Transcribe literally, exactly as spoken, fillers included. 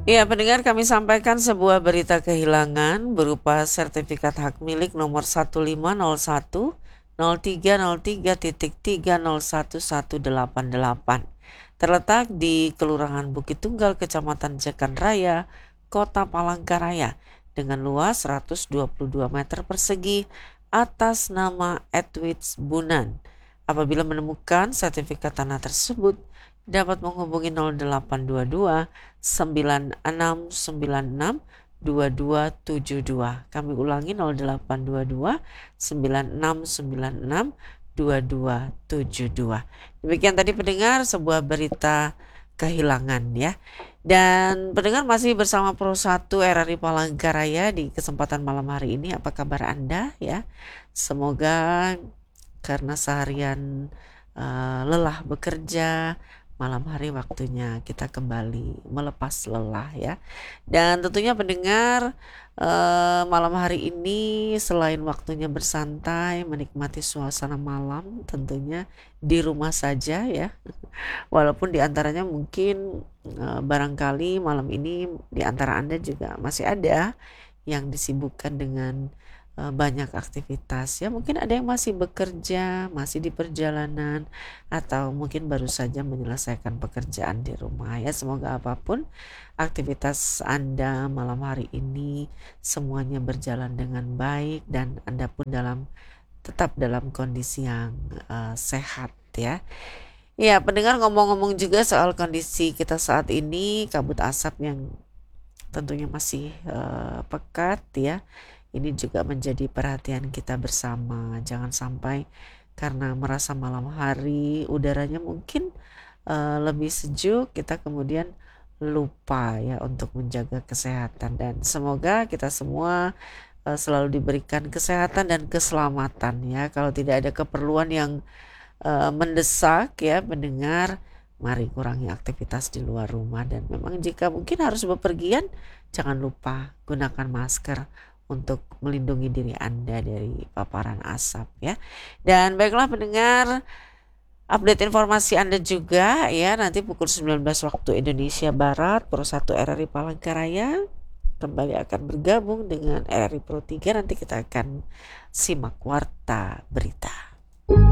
Iya, pendengar, kami sampaikan sebuah berita kehilangan berupa sertifikat hak milik nomor satu lima nol satu nol tiga nol tiga tiga nol satu satu delapan delapan. Terletak di Kelurahan Bukit Tunggal, Kecamatan Jekan Raya, Kota Palangkaraya, dengan luas seratus dua puluh dua meter persegi atas nama Edwidz Bunan. Apabila menemukan sertifikat tanah tersebut, dapat menghubungi nol delapan dua dua sembilan enam sembilan enam dua dua tujuh dua. Kami ulangi, nol delapan dua dua sembilan enam sembilan enam dua dua tujuh dua. Demikian tadi pendengar sebuah berita kehilangan ya. Dan pendengar masih bersama Pro satu R R I Palangkaraya di kesempatan malam hari ini. Apa kabar Anda ya? Semoga karena seharian uh, lelah bekerja, malam hari waktunya kita kembali melepas lelah ya. Dan tentunya pendengar, eh, malam hari ini selain waktunya bersantai, menikmati suasana malam, tentunya di rumah saja ya. Walaupun di antaranya mungkin eh, barangkali malam ini di antara Anda juga masih ada yang disibukkan dengan banyak aktivitas ya, mungkin ada yang masih bekerja, masih di perjalanan, atau mungkin baru saja menyelesaikan pekerjaan di rumah ya. Semoga apapun aktivitas Anda malam hari ini semuanya berjalan dengan baik dan Anda pun dalam tetap dalam kondisi yang uh, sehat ya. Ya, pendengar, ngomong-ngomong juga soal kondisi kita saat ini, kabut asap yang tentunya masih uh, pekat ya. Ini juga menjadi perhatian kita bersama. Jangan sampai karena merasa malam hari udaranya mungkin uh, lebih sejuk, kita kemudian lupa ya untuk menjaga kesehatan. Dan semoga kita semua uh, selalu diberikan kesehatan dan keselamatan ya. Kalau tidak ada keperluan yang uh, mendesak ya pendengar, mari kurangi aktivitas di luar rumah. Dan memang jika mungkin harus bepergian, jangan lupa gunakan masker untuk melindungi diri Anda dari paparan asap ya. Dan baiklah pendengar, update informasi Anda juga ya, nanti pukul sembilan belas waktu Indonesia Barat, Pro satu R R I Palangkaraya kembali akan bergabung dengan R R I Pro tiga. Nanti kita akan simak warta berita.